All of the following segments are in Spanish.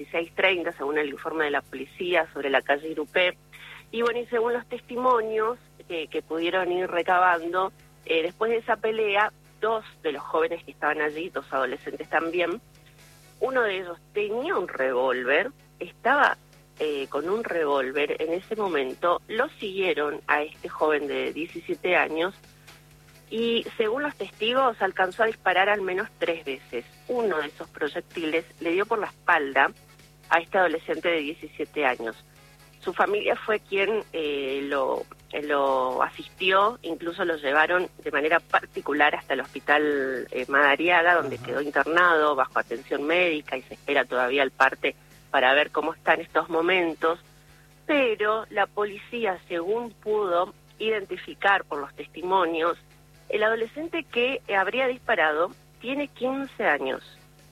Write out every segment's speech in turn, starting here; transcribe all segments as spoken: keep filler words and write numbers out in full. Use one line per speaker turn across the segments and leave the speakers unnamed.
dieciséis treinta, según el informe de la policía, sobre la calle Irupé. Y bueno, y según los testimonios que, que pudieron ir recabando, eh, después de esa pelea, dos de los jóvenes que estaban allí, dos adolescentes también, uno de ellos tenía un revólver, estaba eh, con un revólver en ese momento, lo siguieron a este joven de diecisiete años y según los testigos alcanzó a disparar al menos tres veces. Uno de esos proyectiles le dio por la espalda a este adolescente de diecisiete años. Su familia fue quien eh, lo, eh, lo asistió, incluso lo llevaron de manera particular hasta el hospital eh, Madariaga, donde Ajá. quedó internado bajo atención médica y se espera todavía el parte para ver cómo está en estos momentos. Pero la policía, según pudo identificar por los testimonios, el adolescente que habría disparado tiene quince años.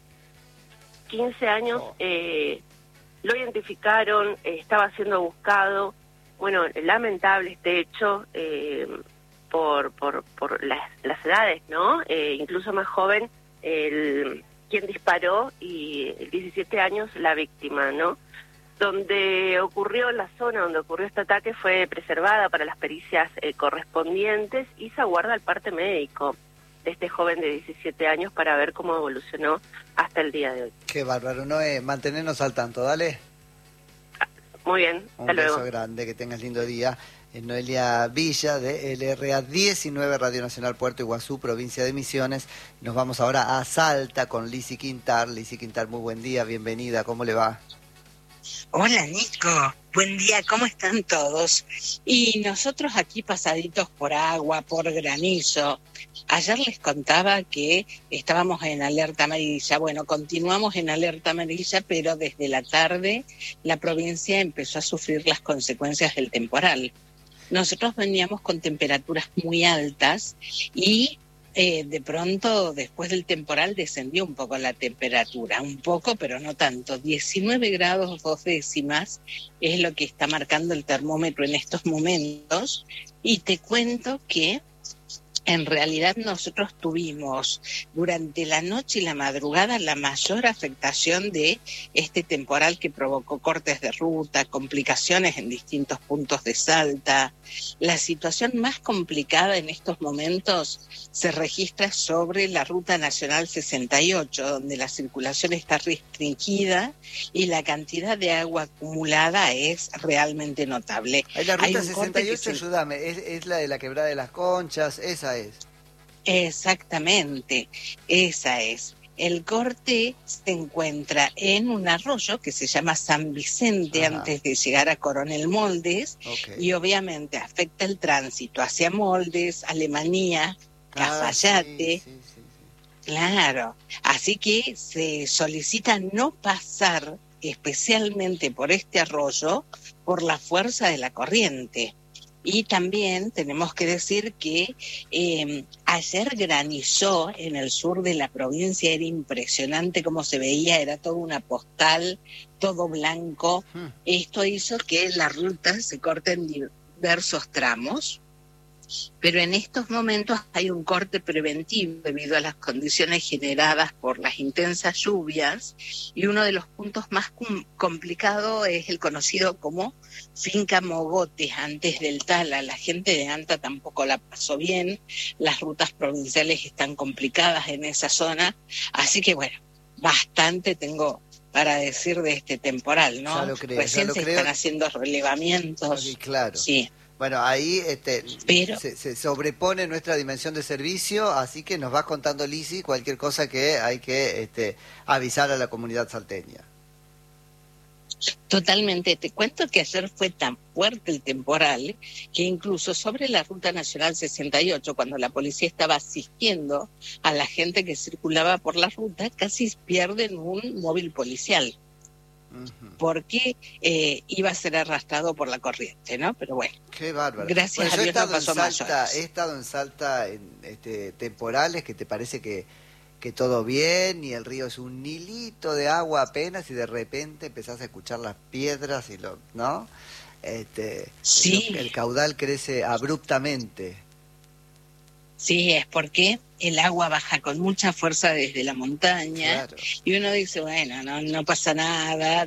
quince años... Oh. Eh, Lo identificaron, eh, estaba siendo buscado. Bueno, lamentable este hecho eh, por por por las, las edades, ¿no? Eh, incluso más joven, el quien disparó y diecisiete años la víctima, ¿no? Donde ocurrió, la zona donde ocurrió este ataque fue preservada para las pericias eh, correspondientes y se aguarda el parte médico de este joven de diecisiete años para ver cómo evolucionó hasta el día de hoy.
Qué bárbaro, Noé, mantenernos al tanto, dale.
Muy bien, hasta
Un
luego.
beso grande, que tengas lindo día. Es Noelia Villa de L R A diecinueve, Radio Nacional Puerto Iguazú, provincia de Misiones. Nos vamos ahora a Salta con Lizzy Quintar. Lizzy Quintar, muy buen día, bienvenida, ¿cómo le va?
Hola Nico, buen día, ¿cómo están todos? Y nosotros aquí pasaditos por agua, por granizo. Ayer les contaba que estábamos en alerta amarilla. Bueno, continuamos en alerta amarilla, pero desde la tarde la provincia empezó a sufrir las consecuencias del temporal. Nosotros veníamos con temperaturas muy altas y Eh, de pronto, después del temporal, descendió un poco la temperatura, un poco, pero no tanto. diecinueve grados dos décimas es lo que está marcando el termómetro en estos momentos. Y te cuento que en realidad nosotros tuvimos durante la noche y la madrugada la mayor afectación de este temporal que provocó cortes de ruta, complicaciones en distintos puntos de Salta. La situación más complicada en estos momentos se registra sobre la Ruta Nacional sesenta y ocho, donde la circulación está restringida y la cantidad de agua acumulada es realmente notable.
Ay, la Ruta
Hay un
sesenta y ocho,
se...
ayúdame, es, es la de la Quebrada de las Conchas, esa es.
Exactamente, esa es. El corte se encuentra en un arroyo que se llama San Vicente, Ajá. antes de llegar a Coronel Moldes, okay. y obviamente afecta el tránsito hacia Moldes, Alemania, Cafayate. Ah, sí, sí, sí, sí. Claro, así que se solicita no pasar especialmente por este arroyo por la fuerza de la corriente. Y también tenemos que decir que eh, ayer granizó en el sur de la provincia, era impresionante cómo se veía, era toda una postal, todo blanco. Hmm. Esto hizo que la ruta se corte en diversos tramos, pero en estos momentos hay un corte preventivo debido a las condiciones generadas por las intensas lluvias, y uno de los puntos más com- complicados es el conocido como Finca Mogotes, antes del Tala. La gente de Anta tampoco la pasó bien, las rutas provinciales están complicadas en esa zona, así que bueno, bastante tengo para decir de este temporal, ¿no?
Ya lo creo,
Recién
ya lo
se
creo.
están haciendo relevamientos.
Sí, claro.
Sí.
Bueno, ahí este,
Pero,
se, se sobrepone nuestra dimensión de servicio, así que nos vas contando, Lizzy, cualquier cosa que hay que este, avisar a la comunidad salteña.
Totalmente. Te cuento que ayer fue tan fuerte el temporal que incluso sobre la Ruta Nacional sesenta y ocho, cuando la policía estaba asistiendo a la gente que circulaba por la ruta, casi pierden un móvil policial. Uh-huh. Porque eh, iba a ser arrastrado por la corriente, ¿no? Pero bueno,
qué bárbaro.
Gracias
bueno,
a Dios no pasó
en Salta,
mayores.
He estado en Salta en este, temporales que te parece que, que todo bien y el río es un hilito de agua apenas y de repente empezás a escuchar las piedras y lo, ¿no? Este,
sí.
lo, el caudal crece abruptamente.
Sí, es porque el agua baja con mucha fuerza desde la montaña, claro. Y uno dice, bueno, no, no pasa nada,